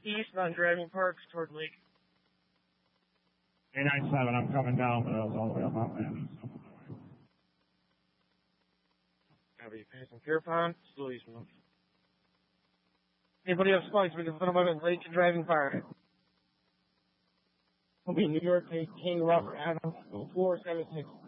east on Driving Park toward Lake. 897, I'm coming down, but I was all the way up Mount Manning. Copy. Passing Pierpont, still eastbound. Anybody have spikes? We can put them up in Lake and Driving Park. We'll be in New York, King, Rough, Adams, 476.